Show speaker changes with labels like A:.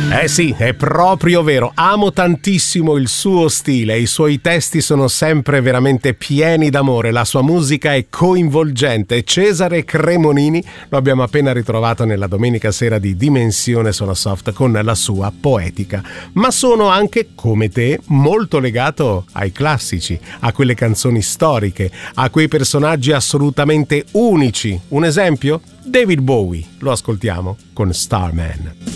A: Eh sì, è proprio vero, amo tantissimo il suo stile, i suoi testi sono sempre veramente pieni d'amore, la sua musica è coinvolgente. Cesare Cremonini lo abbiamo appena ritrovato nella domenica sera di Dimensione Sono Soft con la sua Poetica, ma sono anche, come te, molto legato ai classici, a quelle canzoni storiche, a quei personaggi assolutamente unici. Un esempio? David Bowie, lo ascoltiamo con Starman.